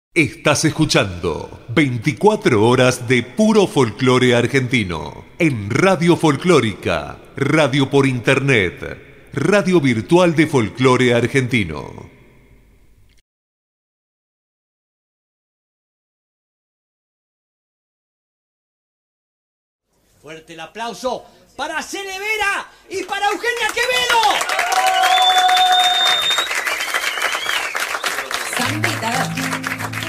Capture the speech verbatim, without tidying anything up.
Estás escuchando veinticuatro horas de puro folclore argentino en Radio Folclórica, radio por internet, radio virtual de folclore argentino. Fuerte el aplauso para Cele Vera y para Eugenia Quevedo. Sambita.